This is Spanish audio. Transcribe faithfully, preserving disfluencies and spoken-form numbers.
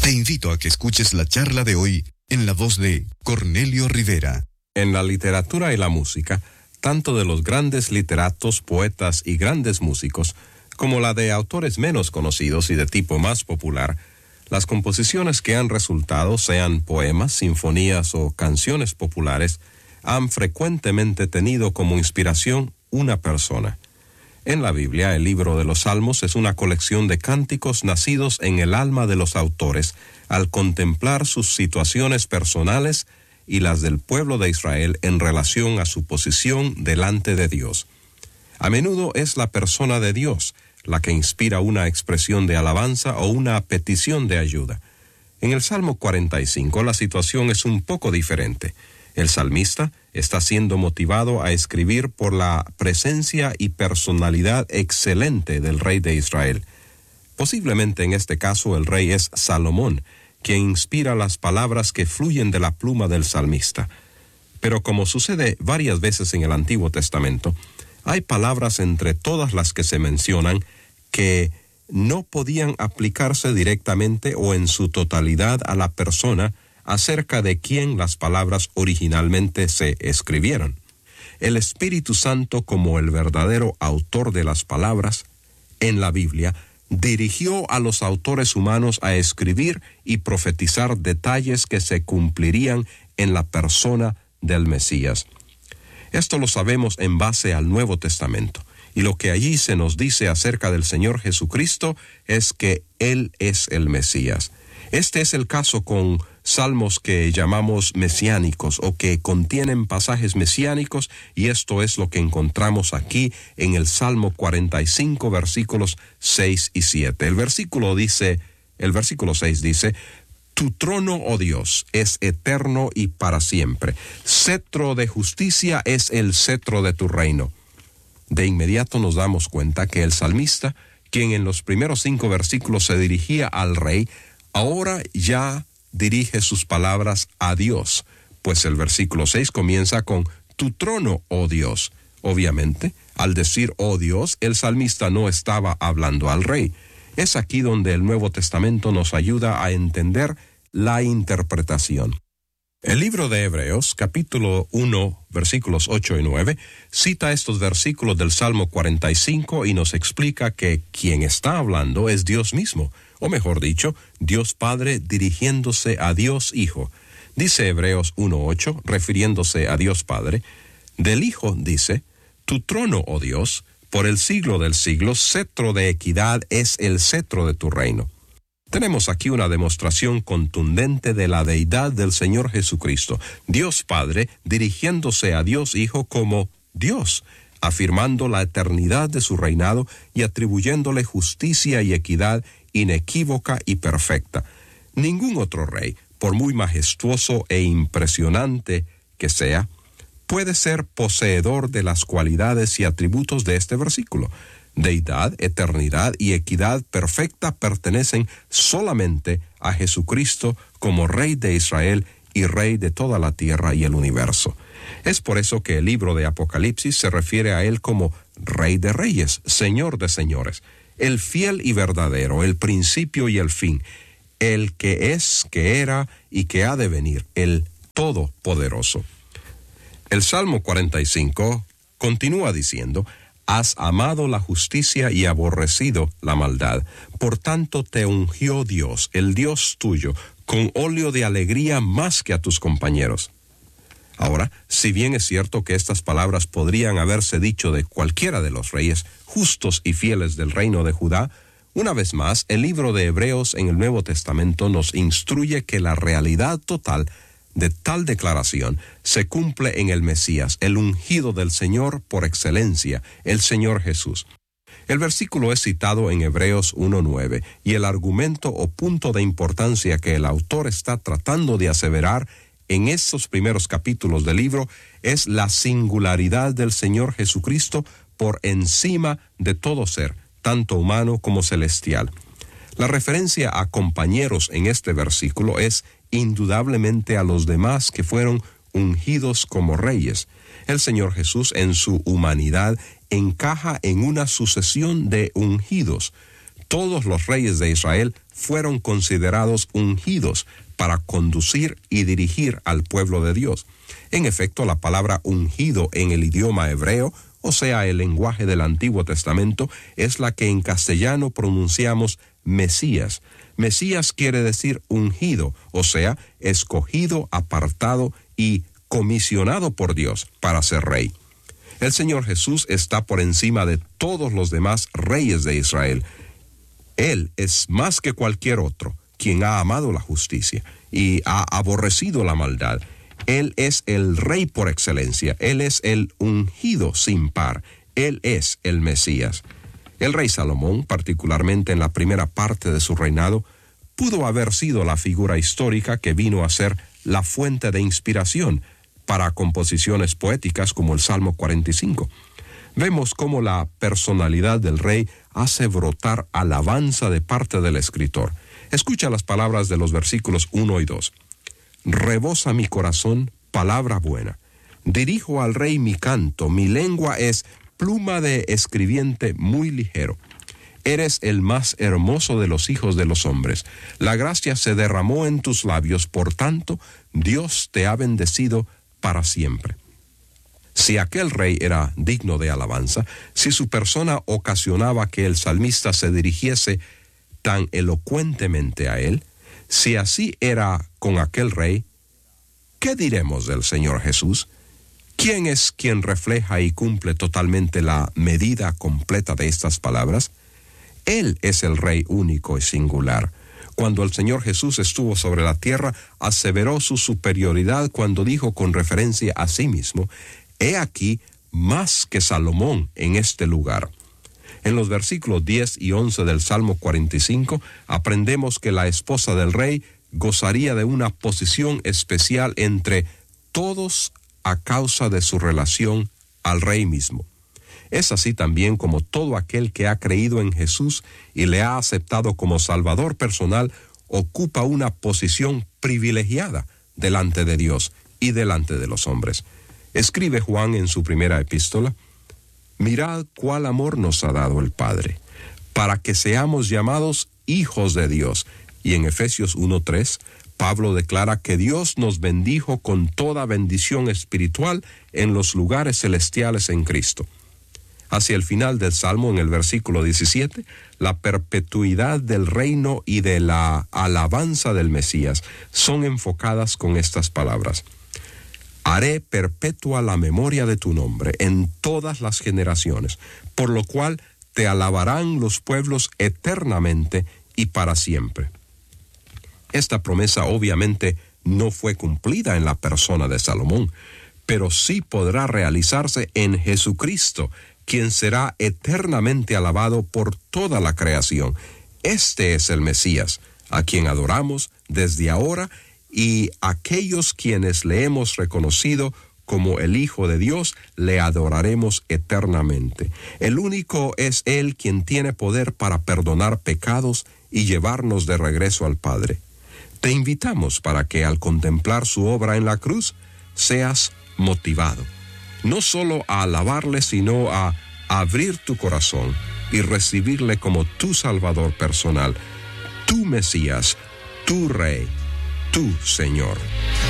Te invito a que escuches la charla de hoy en la voz de Cornelio Rivera. En la literatura y la música, tanto de los grandes literatos, poetas y grandes músicos, como la de autores menos conocidos y de tipo más popular, las composiciones que han resultado, sean poemas, sinfonías o canciones populares, han frecuentemente tenido como inspiración una persona. En la Biblia, el libro de los Salmos es una colección de cánticos nacidos en el alma de los autores al contemplar sus situaciones personales y las del pueblo de Israel en relación a su posición delante de Dios. A menudo es la persona de Dios la que inspira una expresión de alabanza o una petición de ayuda. En el Salmo cuarenta y cinco la situación es un poco diferente. El salmista está siendo motivado a escribir por la presencia y personalidad excelente del rey de Israel. Posiblemente en este caso el rey es Salomón, quien inspira las palabras que fluyen de la pluma del salmista. Pero como sucede varias veces en el Antiguo Testamento, hay palabras entre todas las que se mencionan que no podían aplicarse directamente o en su totalidad a la persona acerca de quien las palabras originalmente se escribieron. El Espíritu Santo, como el verdadero autor de las palabras en la Biblia, dirigió a los autores humanos a escribir y profetizar detalles que se cumplirían en la persona del Mesías. Esto lo sabemos en base al Nuevo Testamento, y lo que allí se nos dice acerca del Señor Jesucristo es que Él es el Mesías. Este es el caso con salmos que llamamos mesiánicos o que contienen pasajes mesiánicos, y esto es lo que encontramos aquí en el Salmo cuarenta y cinco, versículos seis y siete. El versículo dice, el versículo seis dice: Tu trono, oh Dios, es eterno y para siempre. Cetro de justicia es el cetro de tu reino. De inmediato nos damos cuenta que el salmista, quien en los primeros cinco versículos se dirigía al rey, ahora ya dirige sus palabras a Dios, pues el versículo seis comienza con tu trono, oh Dios. Obviamente, al decir oh Dios, el salmista no estaba hablando al rey. Es aquí donde el Nuevo Testamento nos ayuda a entender la interpretación. El libro de Hebreos, capítulo uno, versículos ocho y nueve, cita estos versículos del Salmo cuarenta y cinco y nos explica que quien está hablando es Dios mismo, o mejor dicho, Dios Padre dirigiéndose a Dios Hijo. Dice Hebreos uno ocho, refiriéndose a Dios Padre, del Hijo dice: Tu trono, oh Dios, por el siglo del siglo, cetro de equidad es el cetro de tu reino. Tenemos aquí una demostración contundente de la deidad del Señor Jesucristo, Dios Padre dirigiéndose a Dios Hijo como Dios, afirmando la eternidad de su reinado y atribuyéndole justicia y equidad inequívoca y perfecta. Ningún otro rey, por muy majestuoso e impresionante que sea, puede ser poseedor de las cualidades y atributos de este versículo. Deidad, eternidad y equidad perfecta pertenecen solamente a Jesucristo como Rey de Israel y Rey de toda la tierra y el universo. Es por eso que el libro de Apocalipsis se refiere a él como Rey de Reyes, Señor de Señores, el fiel y verdadero, el principio y el fin, el que es, que era y que ha de venir, el Todopoderoso. El Salmo cuarenta y cinco continúa diciendo: Has amado la justicia y aborrecido la maldad. Por tanto te ungió Dios, el Dios tuyo, con óleo de alegría más que a tus compañeros. Ahora, si bien es cierto que estas palabras podrían haberse dicho de cualquiera de los reyes justos y fieles del reino de Judá, una vez más, el libro de Hebreos en el Nuevo Testamento nos instruye que la realidad total de tal declaración se cumple en el Mesías, el ungido del Señor por excelencia, el Señor Jesús. El versículo es citado en Hebreos uno nueve, y el argumento o punto de importancia que el autor está tratando de aseverar en estos primeros capítulos del libro es la singularidad del Señor Jesucristo por encima de todo ser, tanto humano como celestial. La referencia a compañeros en este versículo es indudablemente a los demás que fueron ungidos como reyes. El Señor Jesús en su humanidad encaja en una sucesión de ungidos. Todos los reyes de Israel fueron considerados ungidos para conducir y dirigir al pueblo de Dios. En efecto, la palabra ungido en el idioma hebreo, o sea, el lenguaje del Antiguo Testamento, es la que en castellano pronunciamos Mesías. Mesías quiere decir ungido, o sea, escogido, apartado y comisionado por Dios para ser rey. El Señor Jesús está por encima de todos los demás reyes de Israel. Él es más que cualquier otro, quien ha amado la justicia y ha aborrecido la maldad. Él es el rey por excelencia. Él es el ungido sin par. Él es el Mesías. El rey Salomón, particularmente en la primera parte de su reinado, pudo haber sido la figura histórica que vino a ser la fuente de inspiración para composiciones poéticas como el Salmo cuarenta y cinco. Vemos cómo la personalidad del rey hace brotar alabanza de parte del escritor. Escucha las palabras de los versículos uno y dos. Rebosa mi corazón palabra buena. Dirijo al rey mi canto, mi lengua es pluma de escribiente muy ligero. Eres el más hermoso de los hijos de los hombres. La gracia se derramó en tus labios, por tanto, Dios te ha bendecido para siempre. Si aquel rey era digno de alabanza, si su persona ocasionaba que el salmista se dirigiese tan elocuentemente a él, si así era con aquel rey, ¿qué diremos del Señor Jesús? ¿Quién es quien refleja y cumple totalmente la medida completa de estas palabras? Él es el Rey único y singular. Cuando el Señor Jesús estuvo sobre la tierra, aseveró su superioridad cuando dijo con referencia a sí mismo, «He aquí más que Salomón en este lugar». En los versículos diez y once del Salmo cuarenta y cinco, aprendemos que la esposa del rey gozaría de una posición especial entre todos a causa de su relación al rey mismo. Es así también como todo aquel que ha creído en Jesús y le ha aceptado como Salvador personal ocupa una posición privilegiada delante de Dios y delante de los hombres. Escribe Juan en su primera epístola, «Mirad cuál amor nos ha dado el Padre, para que seamos llamados hijos de Dios». Y en Efesios uno tres, Pablo declara que Dios nos bendijo con toda bendición espiritual en los lugares celestiales en Cristo. Hacia el final del Salmo, en el versículo diecisiete, la perpetuidad del reino y de la alabanza del Mesías son enfocadas con estas palabras. Haré perpetua la memoria de tu nombre en todas las generaciones, por lo cual te alabarán los pueblos eternamente y para siempre. Esta promesa obviamente no fue cumplida en la persona de Salomón, pero sí podrá realizarse en Jesucristo, quien será eternamente alabado por toda la creación. Este es el Mesías, a quien adoramos desde ahora, y aquellos quienes le hemos reconocido como el Hijo de Dios, le adoraremos eternamente. El único es Él quien tiene poder para perdonar pecados y llevarnos de regreso al Padre. Te invitamos para que al contemplar su obra en la cruz, seas motivado, no solo a alabarle, sino a abrir tu corazón y recibirle como tu Salvador personal, tu Mesías, tu Rey, tu Señor.